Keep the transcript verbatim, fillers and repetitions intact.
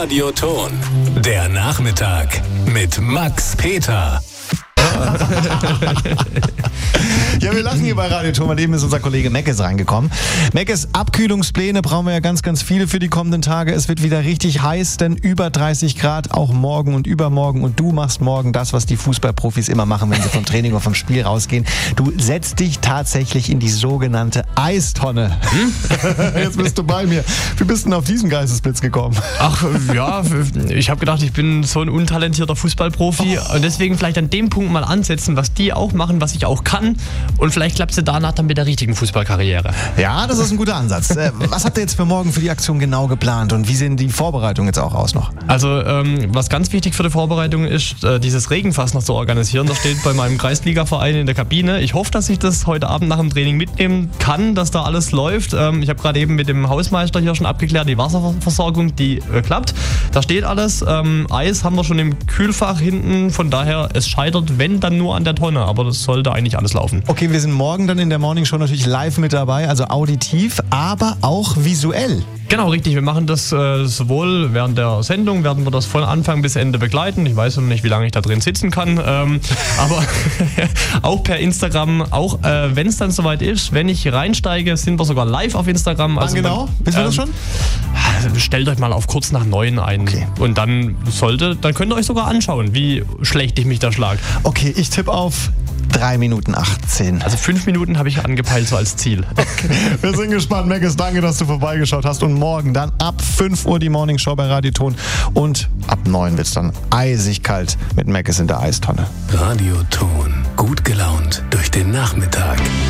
Radioton. Der Nachmittag mit Max Peter. Ja, wir lachen hier bei Radioton, weil eben ist unser Kollege Meckes reingekommen. Meckes, Abkühlungspläne brauchen wir ja ganz, ganz viele für die kommenden Tage. Es wird wieder richtig heiß, denn über dreißig Grad auch morgen und übermorgen. Und du machst morgen das, was die Fußballprofis immer machen, wenn sie vom Training oder vom Spiel rausgehen. Du setzt dich tatsächlich in die sogenannte Eistonne. Hm? Jetzt bist du bei mir. Wie bist du denn auf diesen Geistesblitz gekommen? Ach ja, ich habe gedacht, ich bin so ein untalentierter Fußballprofi oh. und deswegen vielleicht an dem Punkt mal ansetzen, was die auch machen, was ich auch kann, und vielleicht klappt es danach dann mit der richtigen Fußballkarriere. Ja, das ist ein guter Ansatz. Was habt ihr jetzt für morgen für die Aktion genau geplant und wie sehen die Vorbereitungen jetzt auch aus noch? Also ähm, was ganz wichtig für die Vorbereitung ist, äh, dieses Regenfass noch zu organisieren. Das steht bei meinem Kreisligaverein in der Kabine. Ich hoffe, dass ich das heute Abend nach dem Training mitnehmen kann, dass da alles läuft. Ähm, ich habe gerade eben mit dem Hausmeister hier schon abgeklärt, die Wasserversorgung, die äh, klappt. Da steht alles. Ähm, Eis haben wir schon im Kühlfach hinten, von daher, es scheitert, wenn dann nur an der Tonne, aber das sollte eigentlich alles laufen. Okay, wir sind morgen dann in der Morning Show natürlich live mit dabei, also auditiv, aber auch visuell. Genau, richtig. Wir machen das äh, sowohl während der Sendung, werden wir das von Anfang bis Ende begleiten. Ich weiß noch nicht, wie lange ich da drin sitzen kann, ähm, aber auch per Instagram, auch äh, wenn es dann soweit ist, wenn ich reinsteige, sind wir sogar live auf Instagram. Also genau? Wissen wir das schon? Stellt euch mal auf kurz nach neun ein. Okay. Und dann sollte, dann könnt ihr euch sogar anschauen, wie schlecht ich mich da schlage. Okay, ich tippe auf drei Minuten achtzehn. Also fünf Minuten habe ich angepeilt so als Ziel. Okay. Wir sind gespannt. Meckes, danke, dass du vorbeigeschaut hast. Und morgen dann ab fünf Uhr die Morning Show bei Radioton. Und ab neun wird es dann eisig kalt mit Meckes in der Eistonne. Radioton. Gut gelaunt durch den Nachmittag.